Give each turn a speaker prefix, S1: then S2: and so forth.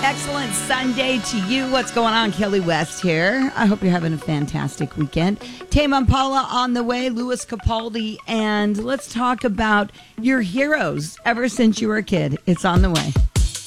S1: Excellent Sunday to you. What's going on? Kelly West here. I hope you're having a fantastic weekend. Tame Impala on the way, Louis Capaldi, and let's talk about your heroes ever since you were a kid. It's on the way.